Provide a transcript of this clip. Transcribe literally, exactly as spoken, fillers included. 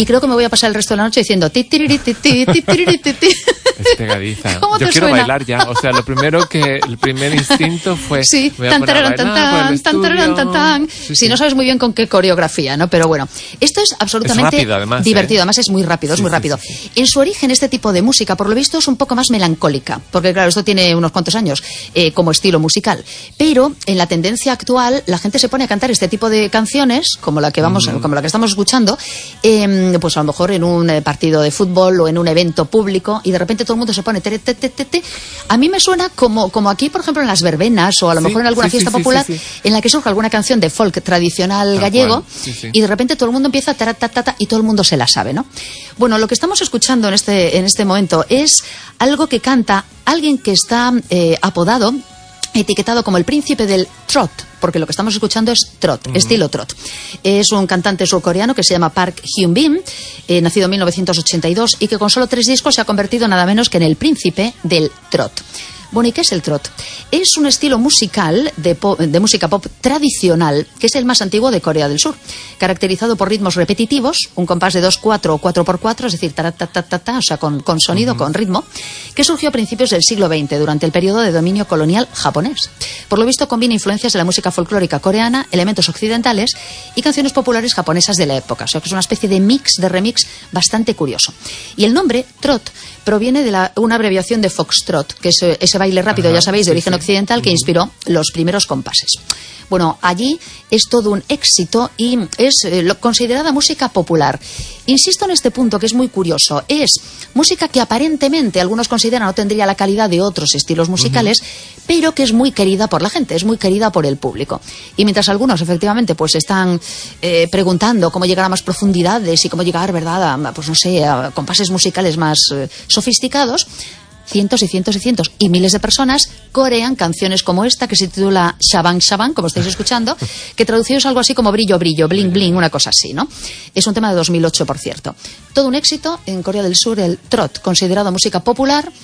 y creo que me voy a pasar el resto de la noche diciendo ti, tiriri, ti, ti, ti, tiriri, ti, ti. Es pegadiza. ¿Cómo Yo te quiero suena? bailar ya. O sea, lo primero que... El primer instinto fue... Sí, voy a tan, poner a tararán, tan, bailar por el tan, tan, tararán, tan, tan. estudio. Si Sí, sí. no sabes muy bien con qué coreografía, ¿no? Pero bueno, esto es absolutamente Es rápido, además, divertido. ¿eh? Además es muy rápido, es Sí, muy sí, rápido. sí, sí. En su origen, este tipo de música, por lo visto, es un poco más melancólica. Porque, claro, esto tiene unos cuantos años eh, como estilo musical. Pero en la tendencia actual, la gente se pone a cantar este tipo de canciones, como la que vamos, mm. como la que estamos escuchando, eh, pues a lo mejor en un eh, partido de fútbol o en un evento público, y de repente todo el mundo se pone tere, te, te, te, te. A mí me suena como, como aquí, por ejemplo, en las verbenas o a lo Sí, mejor en alguna sí, fiesta sí, sí, popular, sí, sí. en la que surge alguna canción de folk tradicional Tal gallego, cual, sí, sí. y de repente todo el mundo empieza a taratatata y todo el mundo se la sabe, ¿no? Bueno, lo que estamos escuchando en este, en este momento es algo que canta alguien que está eh, apodado, etiquetado como el príncipe del trot, porque lo que estamos escuchando es trot, uh-huh. estilo trot. Es un cantante surcoreano que se llama Park Hyun-bin, eh, nacido en mil novecientos ochenta y dos, y que con solo tres discos se ha convertido nada menos que en el príncipe del trot. Bueno, ¿y qué es el trot? Es un estilo musical de, pop, de música pop tradicional, que es el más antiguo de Corea del Sur, caracterizado por ritmos repetitivos, un compás de dos cuatro o cuatro por cuatro, es decir, ta-ta-ta-ta-ta, o sea, con, con sonido, uh-huh. con ritmo, que surgió a principios del siglo veinte, durante el periodo de dominio colonial japonés. Por lo visto, combina influencias de la música folclórica coreana, elementos occidentales y canciones populares japonesas de la época, o sea, que es una especie de mix, de remix bastante curioso. Y el nombre, trot, proviene de la, una abreviación de foxtrot, que es ese baile rápido, Ajá, ya sabéis, de sí, origen sí. occidental, que inspiró los primeros compases. Bueno, allí es todo un éxito y es eh, lo, considerada música popular. Insisto en este punto, que es muy curioso. Es música que aparentemente algunos consideran no tendría la calidad de otros estilos musicales, uh-huh. pero que es muy querida por la gente, es muy querida por el público. Y mientras algunos, efectivamente, pues están eh, preguntando cómo llegar a más profundidades y cómo llegar, ¿verdad?, a, pues no sé, a compases musicales más eh, sofisticados, cientos y cientos y cientos y miles de personas corean canciones como esta, que se titula Shabang Shabang, como estáis escuchando, que traducido es algo así como brillo, brillo, bling, bling, una cosa así, ¿no? Es un tema de dos mil ocho, por cierto. Todo un éxito en Corea del Sur, el trot, considerado música popular